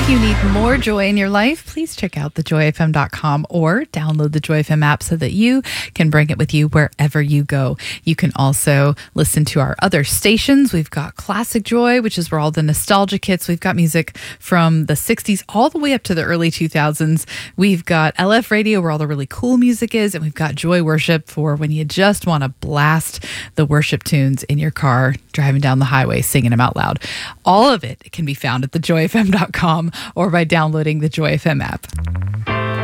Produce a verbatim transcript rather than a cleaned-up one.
If you need more joy in your life, please check out the joy f m dot com or download the Joy F M app so that you can bring it with you wherever you go. You can also listen to our other stations. We've got Classic Joy, which is where all the nostalgic hits. We've got music from the sixties all the way up to the early two thousands. We've got L F Radio, where all the really cool music is. And we've got Joy Worship for when you just want to blast the worship tunes in your car, driving down the highway, singing them out loud. All of it can be found at the joy f m dot com or by downloading the Joy F M app.